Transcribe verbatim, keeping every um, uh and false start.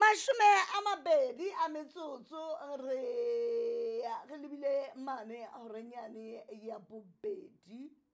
mashome a mabedi a metsotso re re lebile mane horenyane ya bobedi